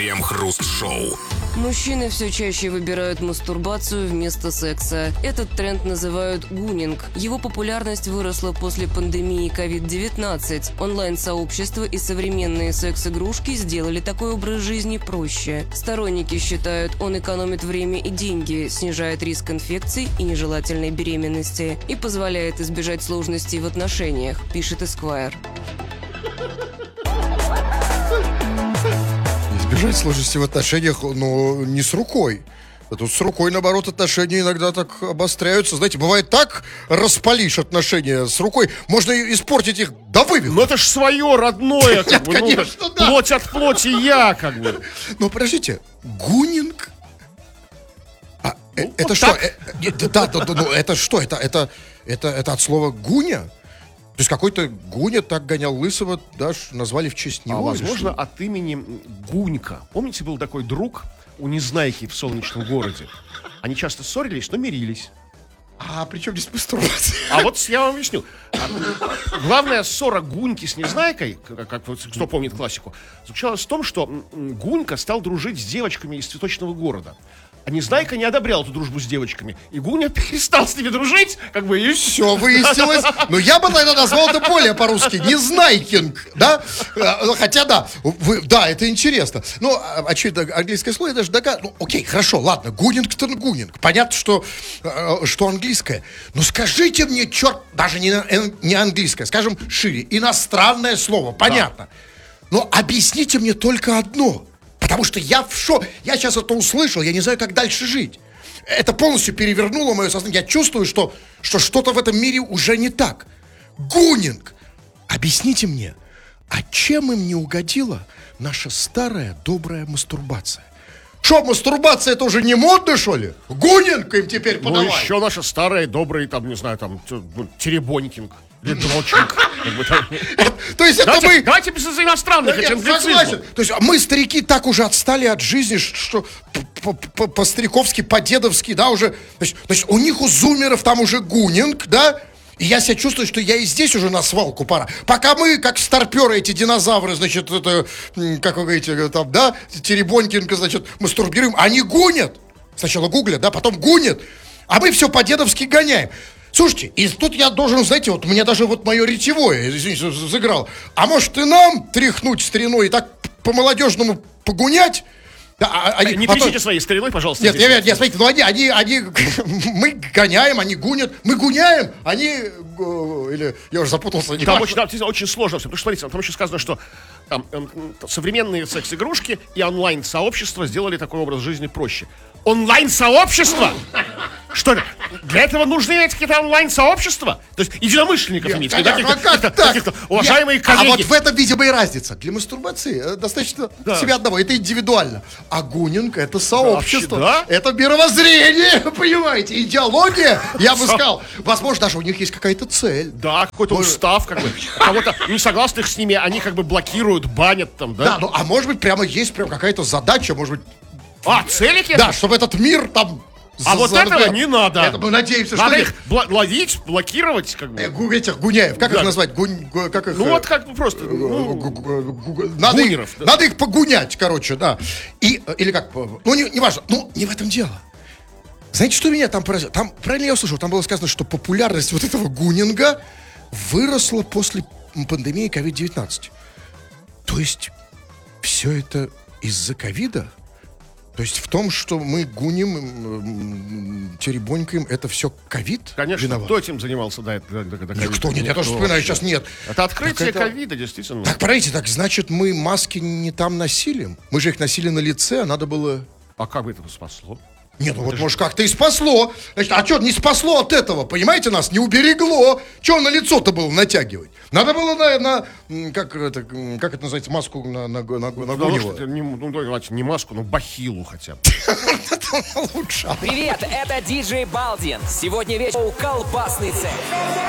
Крем-хруст-шоу. Мужчины все чаще выбирают мастурбацию вместо секса. Этот тренд называют гунинг. Его популярность выросла после пандемии COVID-19. Онлайн-сообщества и современные секс-игрушки сделали такой образ жизни проще. Сторонники считают, он экономит время и деньги, снижает риск инфекций и нежелательной беременности и позволяет избежать сложностей в отношениях, пишет Esquire. Избежать сложности в отношениях, но не с рукой. А тут с рукой, наоборот, отношения иногда так обостряются. Знаете, бывает так распалишь отношения с рукой, можно испортить их до вывиха. Ну это ж свое, родное, как бы. Конечно, да. Плоть от плоти я, как бы. Но подождите, гунинг? Это вот что? Это что? Это от слова гуня? То есть какой-то Гуня так гонял Лысого, да, назвали в честь него. Возможно, от имени Гунька. Помните, был такой друг у Незнайки в Солнечном городе? Они часто ссорились, но мирились. А при чем здесь мастурбация? А вот я вам объясню. Главная ссора Гуньки с Незнайкой, как кто помнит классику, заключалась в том, что Гунька стал дружить с девочками из Цветочного города. А Незнайка не одобрял эту дружбу с девочками. И Гуня перестал с ними дружить, как бы, и все выяснилось. Но я бы, наверное, назвал это более по-русски. Незнайкинг, да? Хотя, да, да, это интересно. Ну, очевидно, английское слово, я даже догадываюсь. Ну, окей, хорошо, ладно, гунинг-то гунинг. Понятно, что английское. Но скажите мне, черт, даже не английское, скажем, шире, иностранное слово, понятно. Да. Но объясните мне только одно. Потому что я в шоке. Я сейчас это услышал, я не знаю, как дальше жить. Это полностью перевернуло мое сознание. Я чувствую, что что-то в этом мире уже не так. Гунинг. Объясните мне, а чем им не угодила наша старая добрая мастурбация? Что, мастурбация это уже не модно, что ли? Гунинг им теперь подавай. Ну, еще наша старая добрая, там, не знаю, там, теребонькинг. Или дрочинг. То есть это мы... Давайте без иностранных англицизмов. То есть мы, старики, так уже отстали от жизни, что по-стариковски, по-дедовски, да, уже... Значит, у них, у зумеров, там уже гунинг, да? И я себя чувствую, что я и здесь уже на свалку пора. Пока мы, как старперы, эти динозавры, значит, это, как вы говорите, там, да, теребонькинг, значит, мастурбируем, они гунят. Сначала гуглят, да, потом гунят. А мы все по-дедовски гоняем. Слушайте, и тут я должен, знаете, вот мне даже вот мое речевое, извините, заграл. А может и нам тряхнуть стариной и так по-молодежному погунять? Не трясите своей стариной, пожалуйста. Нет, смотрите, ну они, мы гоняем, они гунят, мы гуняем, они, или, я уже запутался. Там очень сложно все, потому что, смотрите, там еще сказано, что там, современные секс-игрушки и онлайн-сообщества сделали такой образ жизни проще. Онлайн-сообщество? Что это? Для этого нужны иметь какие-то онлайн-сообщества? То есть единомышленников иметь? Каких-то уважаемые коллеги. А вот в этом, видимо, и разница. Для мастурбации достаточно себя одного. Это индивидуально. А гунинг — это сообщество. Да? Это мировоззрение, понимаете? Идеология, я бы сказал. Возможно, даже у них есть какая-то цель. Да, какой-то устав, как бы. Кого-то несогласных с ними, они как бы блокируют, банят там, да? Да, ну а может быть, прямо есть какая-то задача, может быть. Цели какие-то? Да, чтобы этот мир там... А вот этого не надо. Это мы надеемся, надо что... их ловить, блокировать, как бы. Этих гуняев, как их назвать? Как их... Ну вот как бы просто... Гунеров. Надо их погунять, короче, да. Или как... Ну, не важно. Ну, не в этом дело. Знаете, что меня там поразило? Там, правильно я услышал, там было сказано, что популярность вот этого гунинга выросла после пандемии COVID-19. То есть все это из-за ковида? То есть в том, что мы гуним, теребонькаем, это все ковид? Конечно, виноват? Кто этим занимался до ковида? Никто, нет, я тоже вспоминаю, сейчас нет. Это открытие ковида, действительно. Так, подождите, так значит мы маски не там носили? Мы же их носили на лице, а надо было... А как бы это спасло? Нет, ну вот может как-то и спасло. Значит, а что не спасло от этого, понимаете, нас не уберегло. Чего на лицо-то было натягивать? Надо было как это называется, маску на гунева. Ну, давайте не маску, но бахилу хотя бы. Лучше. Привет, это диджей Балдин. Сегодня вечером «Колбасный цех».